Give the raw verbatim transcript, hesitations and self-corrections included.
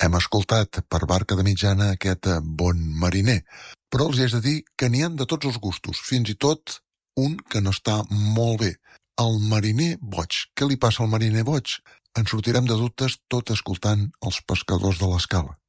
Hem escoltat per Barca de Mitjana aquest Bon Mariner, però els haig de dir que n'hi han de tots els gustos, fins i tot un que no està molt bé, el mariner boig. Què li passa al mariner boig? En sortirem de dubtes tot escoltant Els pescadors de l'Escala.